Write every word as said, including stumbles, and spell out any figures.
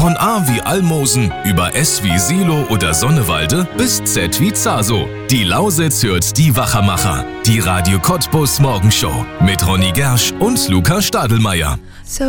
Von A wie Almosen über S wie Silo oder Sonnewalde bis Z wie Zaso. Die Lausitz hört die Wachermacher. Die Radio Cottbus Morgenshow mit Ronny Gersch und Luca Stadelmeier. So